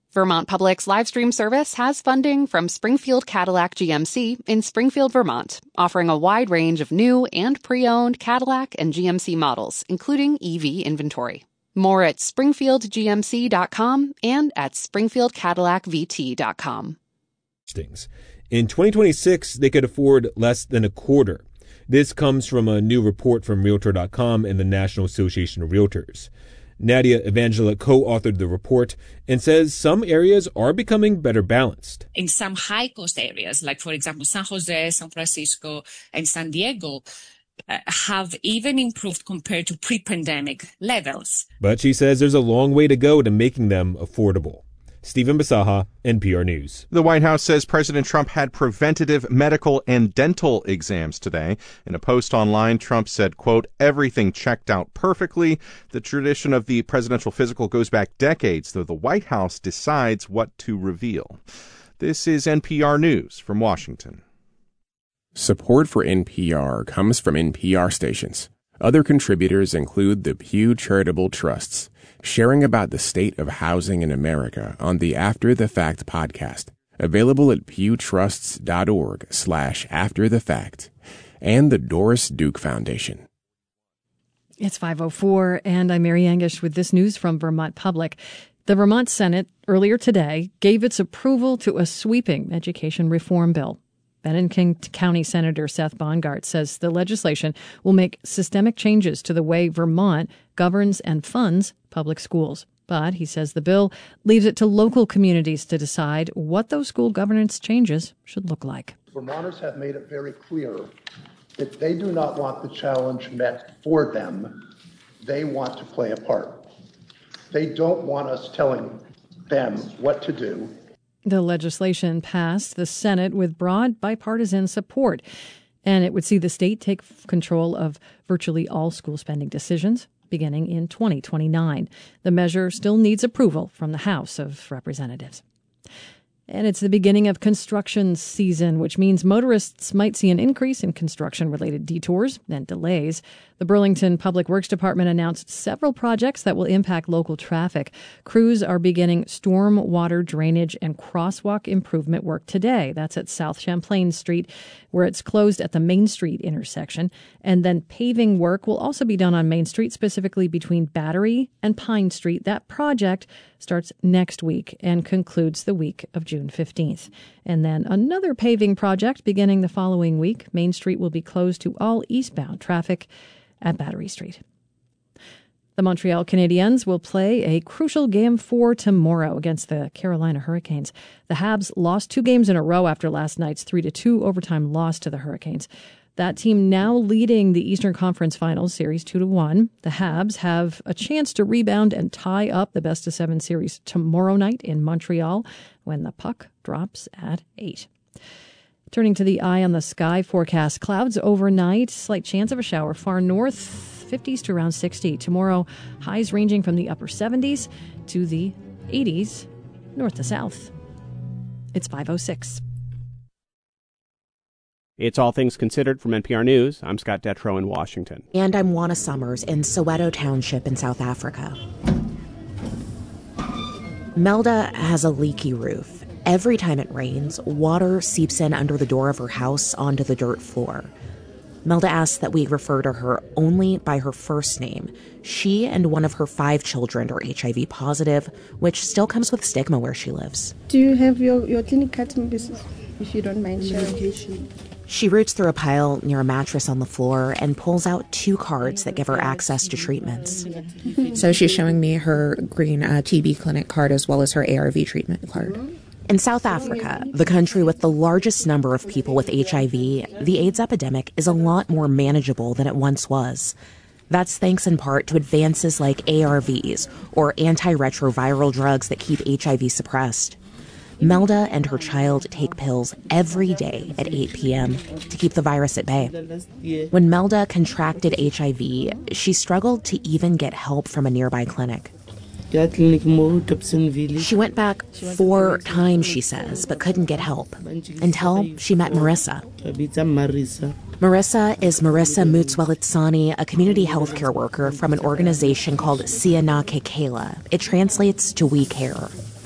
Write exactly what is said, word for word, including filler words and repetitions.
Vermont Public's live stream service has funding from Springfield Cadillac G M C in Springfield, Vermont, offering a wide range of new and pre-owned Cadillac and G M C models, including E V inventory. More at springfield g m c dot com and at springfield cadillac v t dot com. In twenty twenty-six, they could afford less than a quarter. This comes from a new report from Realtor dot com and the National Association of Realtors. Nadia Evangela co-authored the report and says some areas are becoming better balanced. In some high-cost areas, like, for example, San Jose, San Francisco, and San Diego, uh, have even improved compared to pre-pandemic levels. But she says there's a long way to go to making them affordable. Stephen Basaha, N P R News. The White House says President Trump had preventative medical and dental exams today. In a post online, Trump said, quote, everything checked out perfectly. The tradition of the presidential physical goes back decades, though the White House decides what to reveal. This is N P R News from Washington. Support for N P R comes from N P R stations. Other contributors include the Pew Charitable Trusts, sharing about the state of housing in America on the After the Fact podcast, available at pewtrusts.org slash after the fact, and the Doris Duke Foundation. It's five oh four, and I'm Mary Angish with this news from Vermont Public. The Vermont Senate earlier today gave its approval to a sweeping education reform bill. Bennington County Senator Seth Bongart says the legislation will make systemic changes to the way Vermont governs and funds public schools. But he says the bill leaves it to local communities to decide what those school governance changes should look like. Vermonters have made it very clear that they do not want the challenge met for them. They want to play a part. They don't want us telling them what to do. The legislation passed the Senate with broad bipartisan support, and it would see the state take control of virtually all school spending decisions beginning in twenty twenty-nine. The measure still needs approval from the House of Representatives. And it's the beginning of construction season, which means motorists might see an increase in construction-related detours and delays. The Burlington Public Works Department announced several projects that will impact local traffic. Crews are beginning storm water drainage and crosswalk improvement work today. That's at South Champlain Street, where it's closed at the Main Street intersection. And then paving work will also be done on Main Street, specifically between Battery and Pine Street. That project starts next week and concludes the week of June fifteenth. And then another paving project beginning the following week. Main Street will be closed to all eastbound traffic at Battery Street. The Montreal Canadiens will play a crucial Game four tomorrow against the Carolina Hurricanes. The Habs lost two games in a row after last night's three to two overtime loss to the Hurricanes. That team now leading the Eastern Conference Finals series two to one. The Habs have a chance to rebound and tie up the best of seven series tomorrow night in Montreal when the puck drops at eight. Turning to the eye on the sky forecast, clouds overnight, slight chance of a shower far north, fifties to around sixty. Tomorrow, highs ranging from the upper seventies to the eighties, north to south. It's five oh six. It's All Things Considered from N P R News. I'm Scott Detrow in Washington. And I'm Juana Summers in Soweto Township in South Africa. Melda has a leaky roof. Every time it rains, water seeps in under the door of her house onto the dirt floor. Melda asks that we refer to her only by her first name. She and one of her five children are H I V positive, which still comes with stigma where she lives. Do you have your, your clinic card, if you don't mind sharing? She roots through a pile near a mattress on the floor and pulls out two cards that give her access to treatments. So she's showing me her green uh, T B clinic card as well as her A R V treatment card. In South Africa, the country with the largest number of people with H I V, the AIDS epidemic is a lot more manageable than it once was. That's thanks in part to advances like A R Vs, or antiretroviral drugs that keep H I V suppressed. Melda and her child take pills every day at eight p.m. to keep the virus at bay. When Melda contracted H I V, she struggled to even get help from a nearby clinic. She went back four times, she says, but couldn't get help until she met Marissa. Marissa is Marissa Mutswalitsani, a community healthcare worker from an organization called Sianake Kela. It translates to We Care.